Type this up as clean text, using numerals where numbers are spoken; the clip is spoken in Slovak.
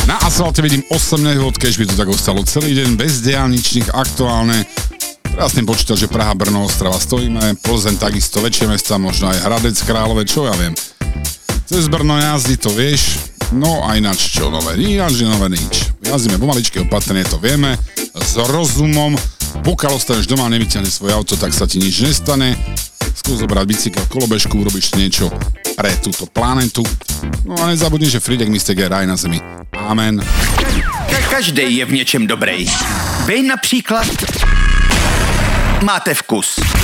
Na asfalte vidím 8 nehôd, keď by to tak ostalo celý deň, bez diaľničných, aktuálne. Teraz tým počítal, že Praha, Brno, Ostrava stojíme, Plzeň takisto, väčšie mesta, možno aj Hradec Králové, čo ja viem. Cez Brno jazdy, to vieš, no a ináč čo nové, ináč nové nič. Jazdíme pomaličky, opatrne, to vieme, s rozumom, pokiaľ ostaneš doma a nevyťahneš svoje auto, tak sa ti nič nestane. Skús zobrať bicykel, kolobežku, urobíš niečo pre túto planetu. No a nezabudni, že Friedek Mistek je raj na zemi. Amen. Každej je v něčem dobrý. Vy například máte vkus.